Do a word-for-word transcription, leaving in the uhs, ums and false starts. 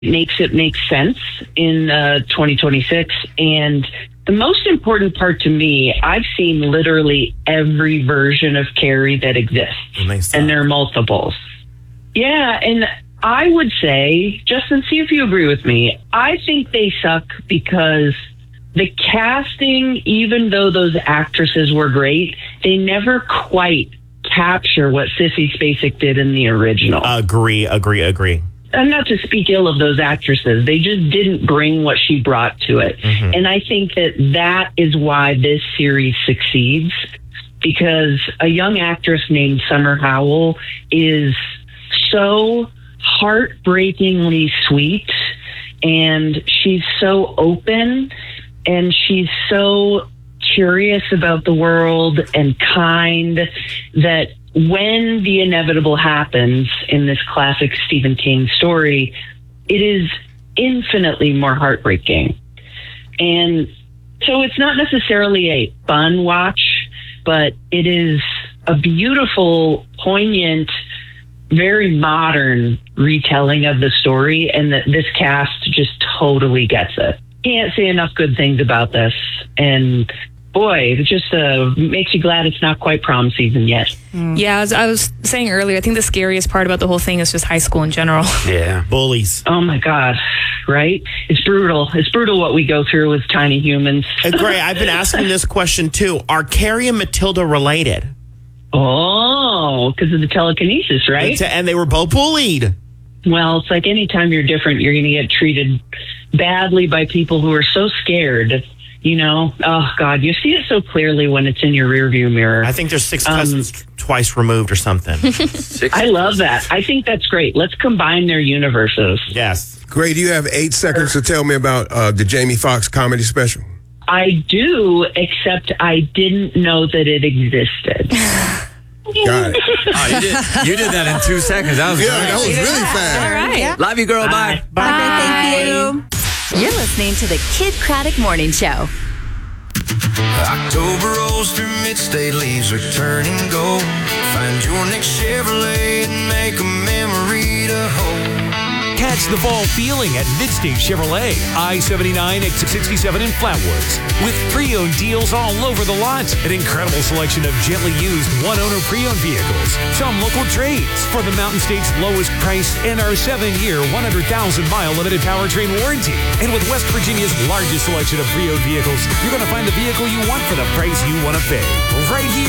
makes it make sense in uh, twenty twenty-six. And the most important part to me, I've seen literally every version of Carrie that exists, and there are multiples. Yeah, and I would say, Justin, see if you agree with me. I think they suck because the casting, even though those actresses were great, they never quite capture what Sissy Spacek did in the original. Agree, agree, agree. And not to speak ill of those actresses, they just didn't bring what she brought to it. Mm-hmm. And I think that that is why this series succeeds, because a young actress named Summer Howell is so heartbreakingly sweet, and she's so open, and she's so curious about the world and kind, that when the inevitable happens in this classic Stephen King story, it is infinitely more heartbreaking. And so it's not necessarily a fun watch, but it is a beautiful, poignant, very modern retelling of the story, and that this cast just totally gets it. Can't say enough good things about this, and boy, it just uh, makes you glad it's not quite prom season yet. Mm. Yeah, as I was saying earlier, I think the scariest part about the whole thing is just high school in general. Yeah, bullies. Oh my God, right? It's brutal. It's brutal what we go through as tiny humans. uh, Gray, I've been asking this question too. Are Carrie and Matilda related? Oh, because of the telekinesis, right? And they were both bullied. Well, it's like anytime you're different, you're going to get treated badly by people who are so scared. You know, oh, God, you see it so clearly when it's in your rearview mirror. I think there's six cousins um, twice removed or something. Six. I love that. I think that's great. Let's combine their universes. Yes. Gray, do you have eight seconds to tell me about uh, the Jamie Foxx comedy special? I do, except I didn't know that it existed. Got it. Oh, you did, you did that in two seconds. That was yeah, great. that was really fast. All right. Yeah. Love you, girl. Bye. Bye. Bye. Thank you. You're listening to the Kid Craddock Morning Show. October rolls through mid-state, leaves are turning gold. Find your next Chevrolet and make a memory to hold. Catch the fall feeling at Midstate Chevrolet, I seventy-nine, exit sixty-seven in Flatwoods. With pre-owned deals all over the lot. An incredible selection of gently used one-owner pre-owned vehicles. Some local trades for the Mountain State's lowest price and our seven-year, one hundred thousand mile limited powertrain warranty. And with West Virginia's largest selection of pre-owned vehicles, you're going to find the vehicle you want for the price you want to pay. Right here